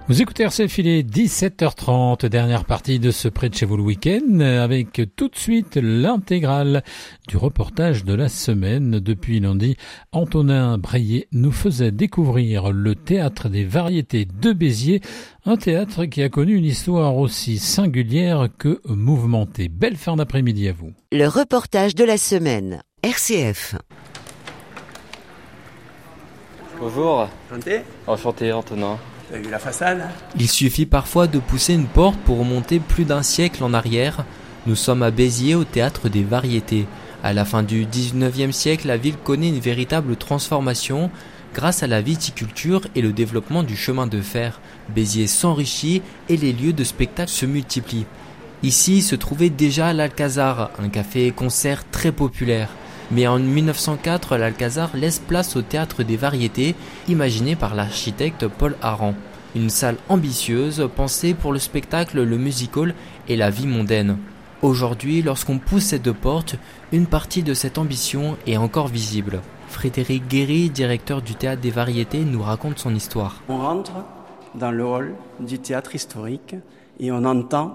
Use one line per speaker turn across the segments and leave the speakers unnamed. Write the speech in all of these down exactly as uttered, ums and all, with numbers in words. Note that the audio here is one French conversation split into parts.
Vous écoutez R C F, il est dix-sept heures trente, dernière partie de ce Près de chez vous le week-end, avec tout de suite l'intégrale du reportage de la semaine. Depuis lundi, Antonin Breillet nous faisait découvrir le Théâtre des Variétés de Béziers, un théâtre qui a connu une histoire aussi singulière que mouvementée. Belle fin d'après-midi à vous.
Le reportage de la semaine, R C F.
Bonjour.
Enchanté.
Enchanté, Antonin.
Vous avez vu la façade ?
Il suffit parfois de pousser une porte pour remonter plus d'un siècle en arrière. Nous sommes à Béziers, au Théâtre des Variétés. À la fin du dix-neuvième siècle, la ville connaît une véritable transformation. Grâce à la viticulture et le développement du chemin de fer, Béziers s'enrichit et les lieux de spectacle se multiplient. Ici se trouvait déjà l'Alcazar, un café-concert très populaire. Mais en mille neuf cent quatre, l'Alcazar laisse place au Théâtre des Variétés, imaginé par l'architecte Paul Aran. Une salle ambitieuse, pensée pour le spectacle, le musical et la vie mondaine. Aujourd'hui, lorsqu'on pousse ces deux portes, une partie de cette ambition est encore visible. Frédéric Guéry, directeur du Théâtre des Variétés, nous raconte son histoire.
On rentre dans le hall du théâtre historique et on entend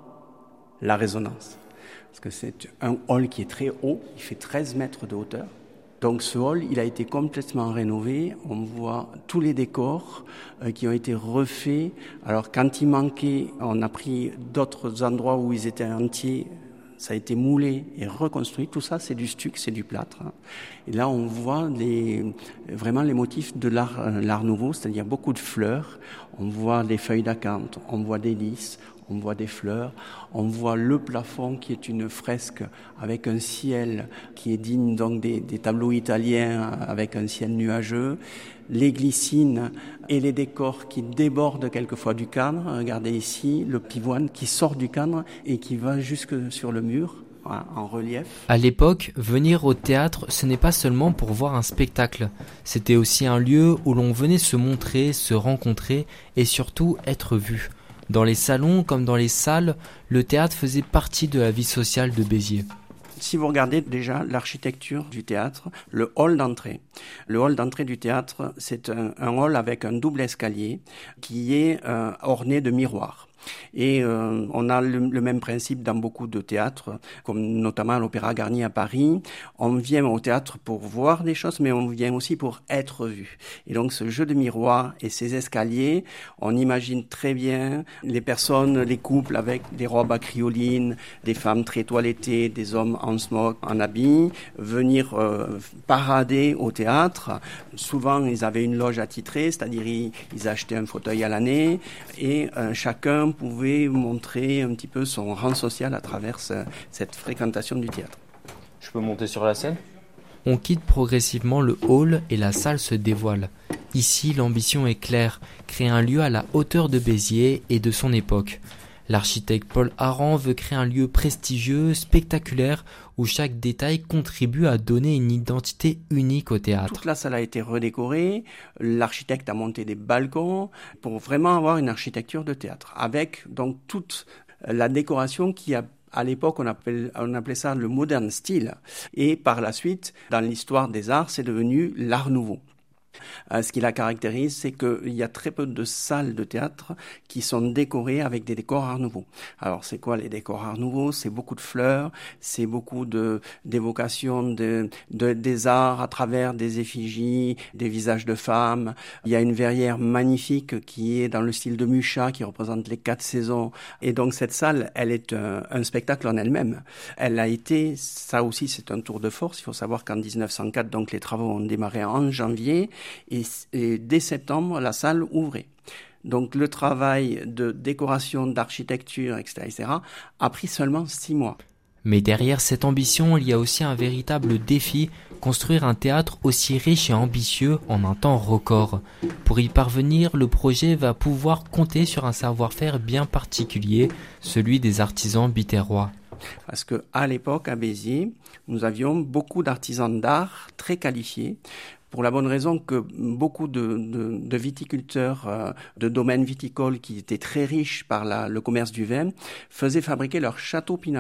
la résonance. Parce que c'est un hall qui est très haut, il fait treize mètres de hauteur. Donc ce hall, il a été complètement rénové. On voit tous les décors euh, qui ont été refaits. Alors quand il manquait, on a pris d'autres endroits où ils étaient entiers. Ça a été moulé et reconstruit. Tout ça, c'est du stuc, c'est du plâtre. Et là, on voit les, vraiment les motifs de l'art, euh, l'art nouveau, c'est-à-dire beaucoup de fleurs. On voit des feuilles d'acanthe, on voit des lys, on voit des fleurs, on voit le plafond qui est une fresque avec un ciel qui est digne donc des, des tableaux italiens avec un ciel nuageux, les glycines et les décors qui débordent quelquefois du cadre. Regardez ici le pivoine qui sort du cadre et qui va jusque sur le mur. En relief.
À l'époque, venir au théâtre, ce n'est pas seulement pour voir un spectacle. C'était aussi un lieu où l'on venait se montrer, se rencontrer et surtout être vu. Dans les salons comme dans les salles, le théâtre faisait partie de la vie sociale de Béziers.
Si vous regardez déjà l'architecture du théâtre, le hall d'entrée. Le hall d'entrée du théâtre, c'est un, un hall avec un double escalier qui est euh, orné de miroirs. Et euh, on a le, le même principe dans beaucoup de théâtres, comme notamment à l'Opéra Garnier à Paris. On vient au théâtre pour voir des choses, mais on vient aussi pour être vu. Et donc ce jeu de miroirs et ces escaliers, on imagine très bien les personnes, les couples avec des robes à crinoline, des femmes très toilettées, des hommes en smock, en habit, venir euh, parader au théâtre. Souvent, ils avaient une loge attitrée, c'est-à-dire ils, ils achetaient un fauteuil à l'année et euh, chacun pouvait montrer un petit peu son rang social à travers ce, cette fréquentation du théâtre.
Je peux monter sur la scène ? On quitte progressivement le hall et la salle se dévoile. Ici, l'ambition est claire, créer un lieu à la hauteur de Béziers et de son époque. L'architecte Paul Aran veut créer un lieu prestigieux, spectaculaire, où chaque détail contribue à donner une identité unique au théâtre.
Toute la salle a été redécorée, l'architecte a monté des balcons pour vraiment avoir une architecture de théâtre, avec donc toute la décoration qui a à l'époque, on appelait, on appelait ça le modern style. Et par la suite, dans l'histoire des arts, c'est devenu l'art nouveau. Euh, ce qui la caractérise, c'est qu'il y a très peu de salles de théâtre qui sont décorées avec des décors art nouveau. Alors, c'est quoi les décors art nouveau ? C'est beaucoup de fleurs, c'est beaucoup de, d'évocation de, de, des arts à travers des effigies, des visages de femmes. Il y a une verrière magnifique qui est dans le style de Mucha, qui représente les quatre saisons. Et donc, cette salle, elle est un, un spectacle en elle-même. Elle a été, ça aussi, c'est un tour de force. Il faut savoir qu'en dix-neuf cent quatre, donc, les travaux ont démarré en janvier. Et, et dès septembre, la salle ouvrait. Donc le travail de décoration, d'architecture, et cetera, et cetera a pris seulement six mois.
Mais derrière cette ambition, il y a aussi un véritable défi, construire un théâtre aussi riche et ambitieux en un temps record. Pour y parvenir, le projet va pouvoir compter sur un savoir-faire bien particulier, celui des artisans biterrois.
Parce qu'à l'époque, à Béziers, nous avions beaucoup d'artisans d'art très qualifiés, pour la bonne raison que beaucoup de, de, de viticulteurs euh, de domaines viticoles qui étaient très riches par la, le commerce du vin faisaient fabriquer leurs châteaux pinardiers.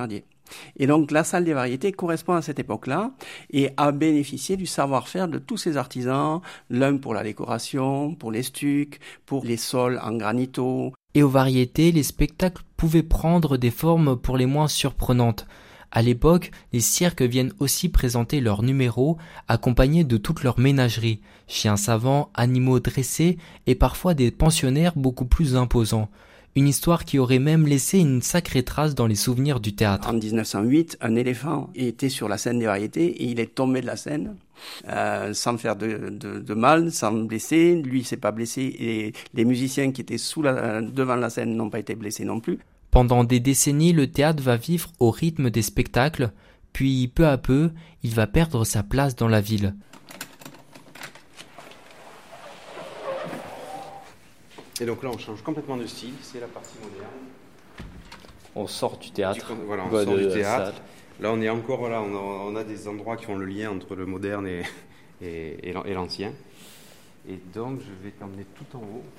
Et donc la salle des variétés correspond à cette époque-là et a bénéficié du savoir-faire de tous ces artisans, l'un pour la décoration, pour les stucs, pour les sols en granito.
Et aux variétés, les spectacles pouvaient prendre des formes pour les moins surprenantes. À l'époque, les cirques viennent aussi présenter leurs numéros accompagnés de toute leur ménagerie, chiens savants, animaux dressés et parfois des pensionnaires beaucoup plus imposants. Une histoire qui aurait même laissé une sacrée trace dans les souvenirs du théâtre.
En dix-neuf cent huit, un éléphant était sur la scène des variétés et il est tombé de la scène euh, sans faire de, de, de mal, sans blesser. Lui, il s'est pas blessé et les musiciens qui étaient sous la, devant la scène n'ont pas été blessés non plus.
Pendant des décennies, le théâtre va vivre au rythme des spectacles, puis peu à peu, il va perdre sa place dans la ville.
Et donc là, on change complètement de style, c'est la partie moderne.
On sort du théâtre.
Du, voilà, on
bah,
sort du théâtre.
Salle.
Là, on est encore, voilà, on a, on a des endroits qui font le lien entre le moderne et, et, et l'ancien. Et donc, je vais t'emmener tout en haut.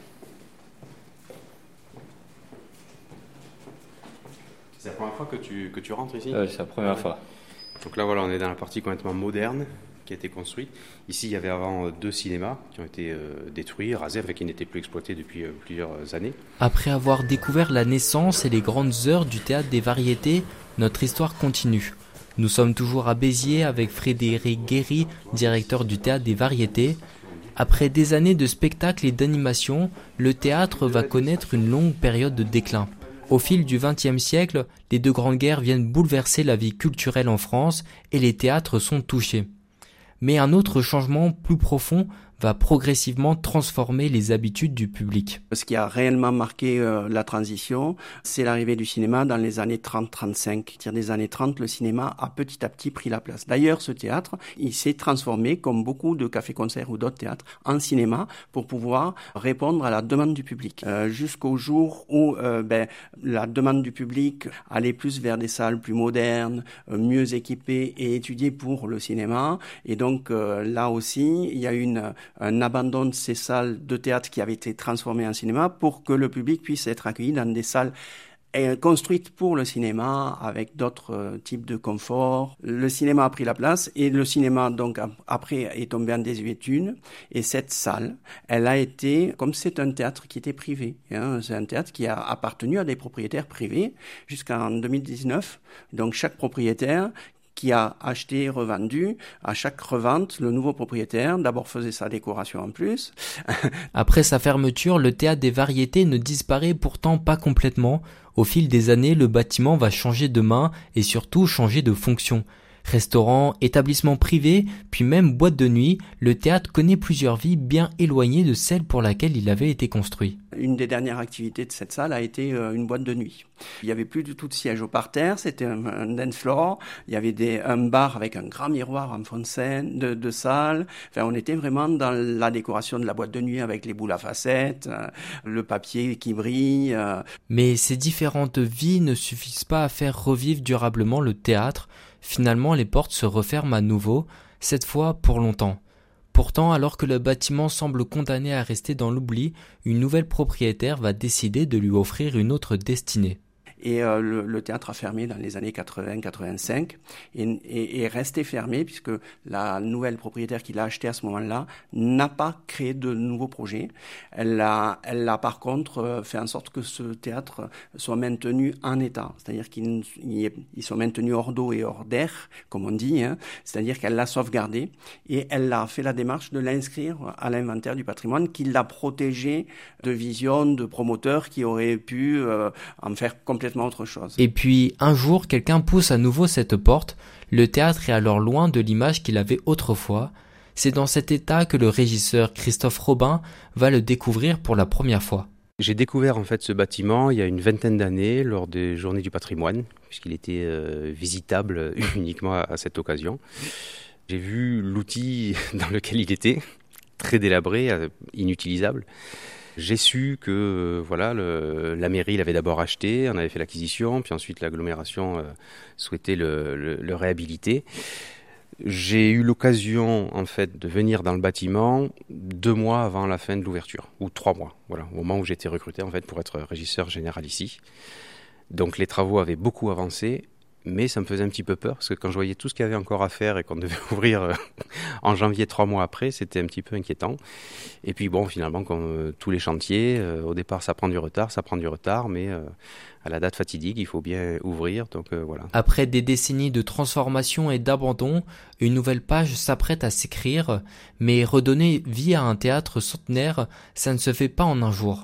C'est la première fois que tu, que tu rentres ici ?
euh, C'est la première
ouais.
fois.
Donc là, voilà, on est dans la partie complètement moderne qui a été construite. Ici, il y avait avant deux cinémas qui ont été euh, détruits, rasés, enfin, qui n'étaient plus exploités depuis euh, plusieurs années.
Après avoir découvert la naissance et les grandes heures du théâtre des variétés, notre histoire continue. Nous sommes toujours à Béziers avec Frédéric Guéry, directeur du théâtre des variétés. Après des années de spectacles et d'animation, le théâtre va connaître une longue période de déclin. Au fil du vingtième siècle, les deux grandes guerres viennent bouleverser la vie culturelle en France et les théâtres sont touchés. Mais un autre changement plus profond va progressivement transformer les habitudes du public.
Ce qui a réellement marqué euh, la transition, c'est l'arrivée du cinéma dans les années trente trente-cinq. C'est-à-dire des années trente, le cinéma a petit à petit pris la place. D'ailleurs, ce théâtre, il s'est transformé, comme beaucoup de cafés-concerts ou d'autres théâtres, en cinéma pour pouvoir répondre à la demande du public. Euh, jusqu'au jour où euh, ben, la demande du public allait plus vers des salles plus modernes, euh, mieux équipées et étudiées pour le cinéma. Et donc euh, là aussi, il y a une un abandon de ces salles de théâtre qui avaient été transformées en cinéma pour que le public puisse être accueilli dans des salles construites pour le cinéma avec d'autres types de confort. Le cinéma a pris la place et le cinéma donc après est tombé en désuétude et cette salle, elle a été, comme c'est un théâtre qui était privé, hein, c'est un théâtre qui a appartenu à des propriétaires privés jusqu'en deux mille dix-neuf. Donc chaque propriétaire qui a acheté, revendu, à chaque revente, le nouveau propriétaire d'abord faisait sa décoration en plus.
Après sa fermeture, le théâtre des variétés ne disparaît pourtant pas complètement. Au fil des années, le bâtiment va changer de main et surtout changer de fonction. Restaurant, établissement privé, puis même boîte de nuit, le théâtre connaît plusieurs vies bien éloignées de celle pour laquelle il avait été construit.
Une des dernières activités de cette salle a été euh, une boîte de nuit. Il n'y avait plus du tout de siège au parterre, c'était un, un dance floor, il y avait des, un bar avec un grand miroir en fond de scène, de, de salle. Enfin, on était vraiment dans la décoration de la boîte de nuit avec les boules à facettes, euh, le papier qui brille. Euh.
Mais ces différentes vies ne suffisent pas à faire revivre durablement le théâtre. Finalement, les portes se referment à nouveau, cette fois pour longtemps. Pourtant, alors que le bâtiment semble condamné à rester dans l'oubli, une nouvelle propriétaire va décider de lui offrir une autre destinée.
Et euh, le, le théâtre a fermé dans les années quatre-vingts quatre-vingt-cinq et, et, et resté fermé puisque la nouvelle propriétaire qui l'a acheté à ce moment-là n'a pas créé de nouveaux projets. Elle a, elle a par contre fait en sorte que ce théâtre soit maintenu en état, c'est-à-dire qu'ils ils sont maintenus hors d'eau et hors d'air, comme on dit, hein. C'est-à-dire qu'elle l'a sauvegardé et elle a fait la démarche de l'inscrire à l'inventaire du patrimoine, qui l'a protégé de visions de promoteurs qui auraient pu euh, en faire complètement autre chose.
Et puis, un jour, quelqu'un pousse à nouveau cette porte. Le théâtre est alors loin de l'image qu'il avait autrefois. C'est dans cet état que le régisseur Christophe Robin va le découvrir pour la première fois.
J'ai découvert en fait ce bâtiment il y a une vingtaine d'années lors des Journées du patrimoine, puisqu'il était euh, visitable uniquement à, à cette occasion. J'ai vu l'outil dans lequel il était, très délabré, euh, inutilisable. J'ai su que euh, voilà, le, la mairie l'avait d'abord acheté, on avait fait l'acquisition, puis ensuite l'agglomération euh, souhaitait le, le, le réhabiliter. J'ai eu l'occasion en fait de venir dans le bâtiment deux mois avant la fin de l'ouverture, ou trois mois, voilà, au moment où j'ai été recruté en fait pour être régisseur général ici. Donc les travaux avaient beaucoup avancé, mais ça me faisait un petit peu peur, parce que quand je voyais tout ce qu'il y avait encore à faire et qu'on devait ouvrir en janvier, trois mois après, c'était un petit peu inquiétant. Et puis bon, finalement, comme euh, tous les chantiers, euh, au départ ça prend du retard, ça prend du retard, mais euh, à la date fatidique, il faut bien ouvrir, donc euh, voilà.
Après des décennies de transformation et d'abandon, une nouvelle page s'apprête à s'écrire, mais redonner vie à un théâtre centenaire, ça ne se fait pas en un jour.